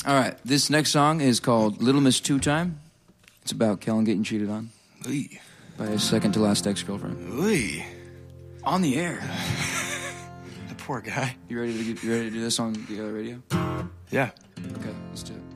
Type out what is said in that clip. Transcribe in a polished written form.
All right, this next song is called Little Miss Two Time. It's about Kellen getting cheated on by his second to last ex-girlfriend. On the air. The poor guy. You ready to do this on the radio? Yeah. Okay, let's do it.